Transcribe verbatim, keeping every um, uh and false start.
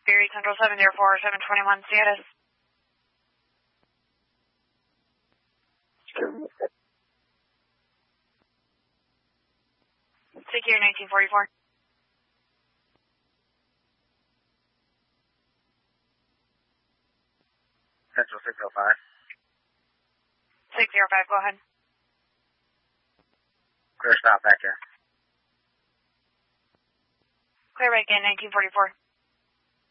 Erie Central seven zero four, seven twenty-one status. Secure nineteen forty-four. Central six oh five. six zero five, go ahead. Clear stop back here. Clear back in nineteen forty-four.